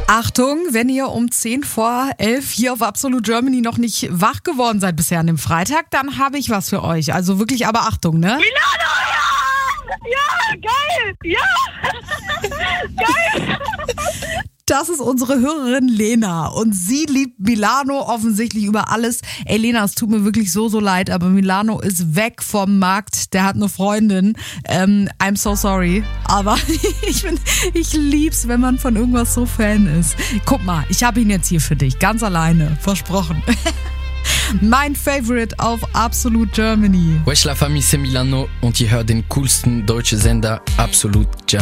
Achtung, wenn ihr um 10:10 hier auf Absolute Germany noch nicht wach geworden seid bisher an dem Freitag, dann habe ich was für euch. Also wirklich, aber Achtung, ne? Milano, ja! Ja, geil! Ja! Geil! Das ist unsere Hörerin Lena und sie liebt Milano offensichtlich über alles. Ey Lena, es tut mir wirklich so leid, aber Milano ist weg vom Markt. Der hat eine Freundin. I'm so sorry. Aber ich lieb's, wenn man von irgendwas so Fan ist. Guck mal, ich habe ihn jetzt hier für dich, ganz alleine, versprochen. Mein Favorite auf Absolute Germany. Wesh la Famille, c'est Milano und ihr hört den coolsten deutschen Sender Absolute Germany.